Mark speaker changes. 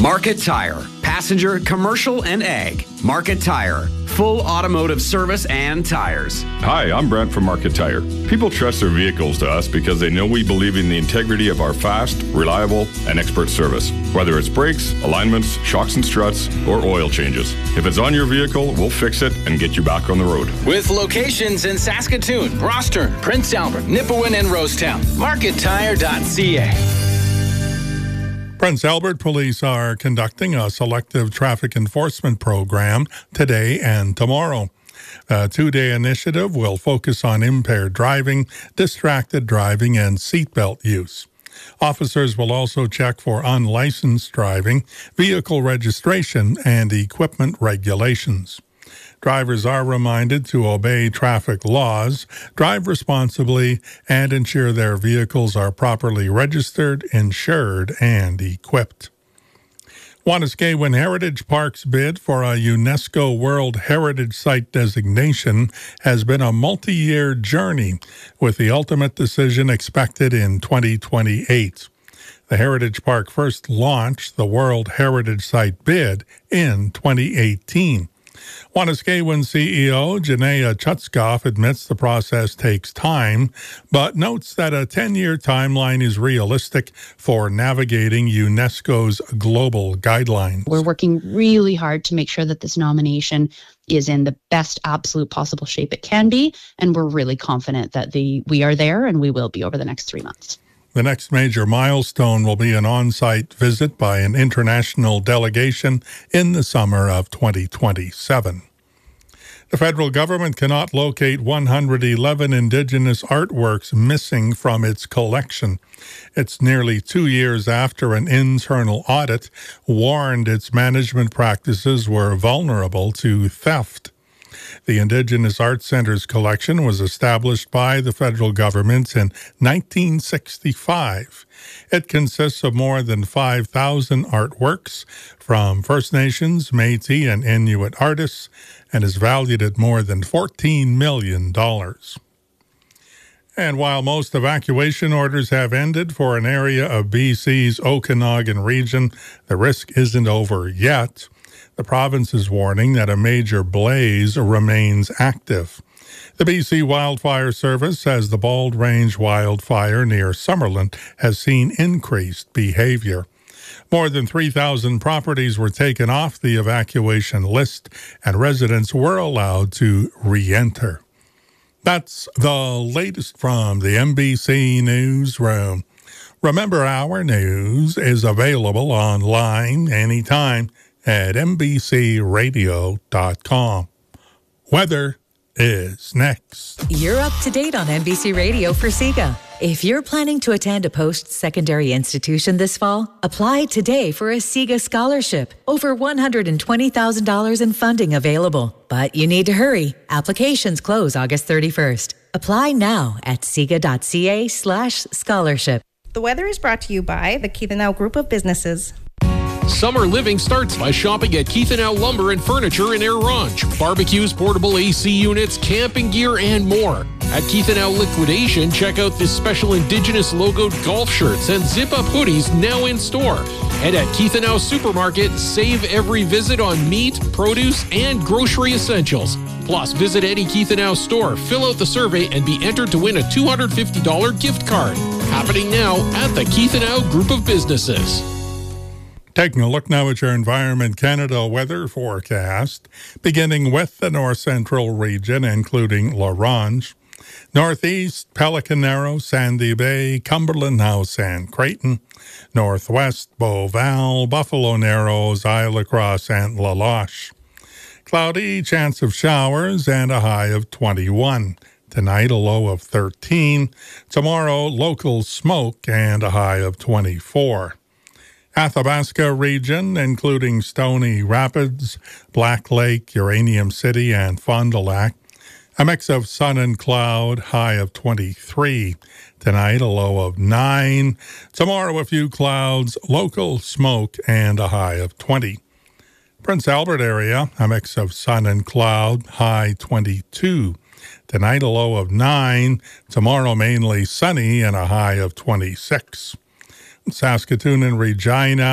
Speaker 1: Market Tire, passenger, commercial, and ag. Market Tire, full automotive service and tires.
Speaker 2: Hi, I'm Brent from Market Tire. People trust their vehicles to us because they know we believe in the integrity of our fast, reliable, and expert service. Whether it's brakes, alignments, shocks and struts, or oil changes. If it's on your vehicle, we'll fix it and get you back on the road.
Speaker 3: With locations in Saskatoon, Rosthern, Prince Albert, Nipawin, and Rosetown. MarketTire.ca.
Speaker 4: Prince Albert Police are conducting a selective traffic enforcement program today and tomorrow. The two-day initiative will focus on impaired driving, distracted driving, and seatbelt use. Officers will also check for unlicensed driving, vehicle registration, and equipment regulations. Drivers are reminded to obey traffic laws, drive responsibly, and ensure their vehicles are properly registered, insured, and equipped. Wanuskewin Heritage Park's bid for a UNESCO World Heritage Site designation has been a multi-year journey, with the ultimate decision expected in 2028. The Heritage Park first launched the World Heritage Site bid in 2018. Wanuskewin CEO Janea Chutskoff admits the process takes time, but notes that a 10-year timeline is realistic for navigating UNESCO's global guidelines.
Speaker 5: We're working really hard to make sure that this nomination is in the best absolute possible shape it can be, and we're really confident that we are there and we will be over the next 3 months.
Speaker 4: The next major milestone will be an on-site visit by an international delegation in the summer of 2027. The federal government cannot locate 111 Indigenous artworks missing from its collection. It's nearly 2 years after an internal audit warned its management practices were vulnerable to theft. The Indigenous Art Center's collection was established by the federal government in 1965. It consists of more than 5,000 artworks from First Nations, Métis, and Inuit artists and is valued at more than $14 million. And while most evacuation orders have ended for an area of BC's Okanagan region, the risk isn't over yet. The province is warning that a major blaze remains active. The BC Wildfire Service says the Bald Range wildfire near Summerland has seen increased behavior. More than 3,000 properties were taken off the evacuation list, and residents were allowed to re-enter. That's the latest from the NBC Newsroom. Remember, our news is available online anytime at NBCRadio.com. Weather is next.
Speaker 6: You're up to date on NBC Radio for SIGA. If you're planning to attend a post-secondary institution this fall, apply today for a SIGA scholarship. Over $120,000 in funding available. But you need to hurry. Applications close August 31st. Apply now at siga.ca/scholarship.
Speaker 7: The weather is brought to you by the Keithanau Group of Businesses.
Speaker 8: Summer living starts by shopping at Keithanau Lumber and Furniture in Air Ronge. Barbecues, portable AC units, camping gear, and more. At Keithanau Liquidation, check out the special Indigenous logoed golf shirts and zip-up hoodies now in store. And at Keithanau Supermarket, save every visit on meat, produce, and grocery essentials. Plus, visit any Keithanau store, fill out the survey, and be entered to win a $250 gift card. Happening now at the Keithanau Group of Businesses.
Speaker 4: Taking a look now at your Environment Canada weather forecast, beginning with the north central region, including La Ronge, northeast, Pelican Narrow, Sandy Bay, Cumberland House, and Creighton, northwest, Beauval, Buffalo Narrows, Isle La Crosse, and La Loche. Cloudy, chance of showers, and a high of 21. Tonight, a low of 13. Tomorrow, local smoke and a high of 24. Athabasca region, including Stony Rapids, Black Lake, Uranium City, and Fond du Lac. A mix of sun and cloud, high of 23. Tonight, a low of 9. Tomorrow, a few clouds, local smoke, and a high of 20. Prince Albert area, a mix of sun and cloud, high 22. Tonight, a low of 9. Tomorrow, mainly sunny and a high of 26. Saskatoon and Regina,